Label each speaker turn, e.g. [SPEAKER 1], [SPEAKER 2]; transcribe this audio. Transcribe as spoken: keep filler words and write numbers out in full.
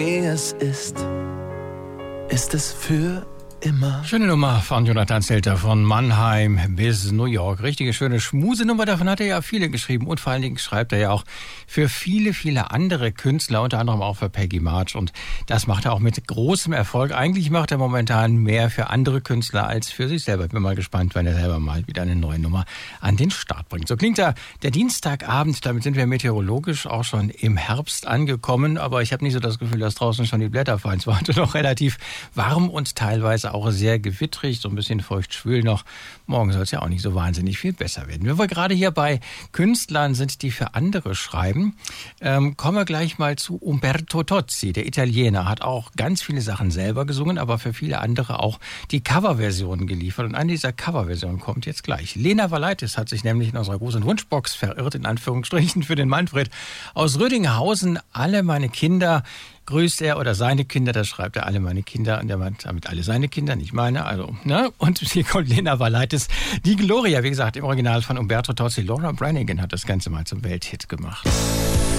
[SPEAKER 1] es ist, ist es für immer.
[SPEAKER 2] Schöne Nummer von Jonathan Zelter von Mannheim bis New York. Richtige schöne Schmusenummer, davon hat er ja viele geschrieben. Und vor allen Dingen schreibt er ja auch für viele, viele andere Künstler, unter anderem auch für Peggy March. Und das macht er auch mit großem Erfolg. Eigentlich macht er momentan mehr für andere Künstler als für sich selber. Ich bin mal gespannt, wenn er selber mal wieder eine neue Nummer an den Start bringt. So klingt da der Dienstagabend. Damit sind wir meteorologisch auch schon im Herbst angekommen. Aber ich habe nicht so das Gefühl, dass draußen schon die Blätter fallen. Es war heute noch relativ warm und teilweise auch sehr gewittrig, so ein bisschen feucht-schwül noch. Morgen soll es ja auch nicht so wahnsinnig viel besser werden. Wenn wir gerade hier bei Künstlern sind, die für andere schreiben, ähm, kommen wir gleich mal zu Umberto Tozzi. Der Italiener hat auch ganz viele Sachen selber gesungen, aber für viele andere auch die Coverversionen geliefert. Und eine dieser Coverversionen kommt jetzt gleich. Lena Valaitis hat sich nämlich in unserer großen Wunschbox verirrt, in Anführungsstrichen, für den Manfred aus Rödinghausen. Alle meine Kinder grüßt er, oder seine Kinder, das schreibt er, alle meine Kinder, und der meint damit alle seine Kinder, nicht meine, also, ne? Und hier kommt Lena Valaitis, die Gloria, wie gesagt, im Original von Umberto Tozzi. Laura Branigan hat das Ganze mal zum Welthit gemacht.